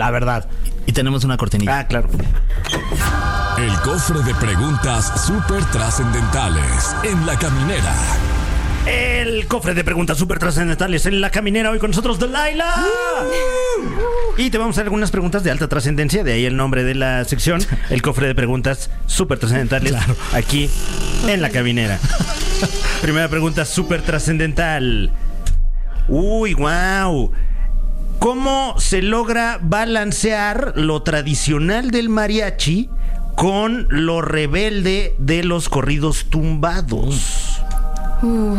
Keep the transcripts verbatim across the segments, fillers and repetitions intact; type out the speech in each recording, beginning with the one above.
la verdad. Y tenemos una cortinilla. Ah, claro. El cofre de preguntas súper trascendentales en La Caminera. El cofre de preguntas súper trascendentales en La Caminera. Hoy con nosotros, Delilah. Uh. Y te vamos a hacer algunas preguntas de alta trascendencia. De ahí el nombre de la sección. El cofre de preguntas súper trascendentales. Claro. Aquí en La Caminera. Primera pregunta súper trascendental. Uy, wow. ¿Cómo se logra balancear lo tradicional del mariachi con lo rebelde de los corridos tumbados? Uh,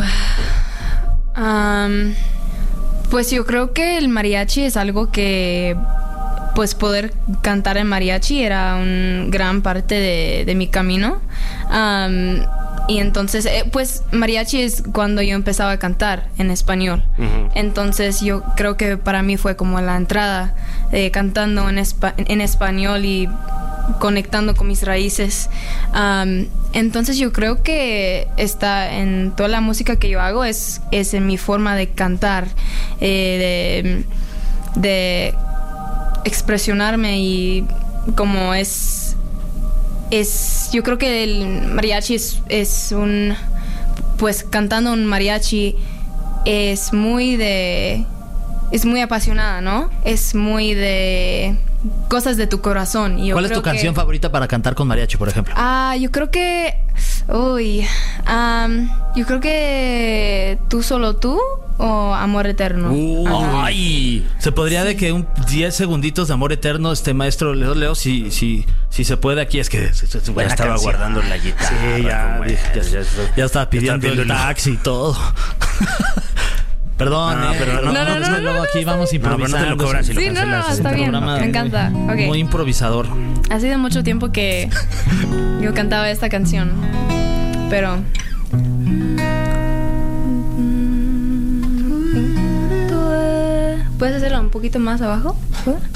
um, pues yo creo que el mariachi es algo que, pues poder cantar en mariachi era una gran parte de, de mi camino. Um, y entonces, eh, pues mariachi es cuando yo empezaba a cantar en español. Uh-huh. Entonces yo creo que para mí fue como la entrada, eh, cantando en, espa- en español y conectando con mis raíces. Um, entonces yo creo que está en toda la música que yo hago, es, es en mi forma de cantar, eh, de, de expresionarme, y como es, es yo creo que el mariachi es, es un, pues cantando un mariachi es muy de, es muy apasionada, ¿no? Es muy de cosas de tu corazón. Y yo ¿Cuál es creo tu canción que, favorita para cantar con mariachi, por ejemplo? Ah, yo creo que, uy, um, yo creo que Tú Solo Tú o Amor Eterno. Uh, ¡Ay! Se podría sí. de que un diez segunditos de Amor Eterno, este maestro Leo, Leo si, si, si se puede aquí, es que es, es ya estaba canción. Guardando la guitarra. Sí, ya, bueno, ya, ya, ya, ya estaba pidiendo el taxi y todo. Perdón, no, eh, pero no, no, no, no, no, luego no, aquí no, vamos improvisando. No, no te lo cobran si lo sí, no, no, está bien, me encanta. Muy, okay. muy improvisador. Ha sido mucho tiempo que yo cantaba esta canción, pero ¿puedes hacerlo un poquito más abajo?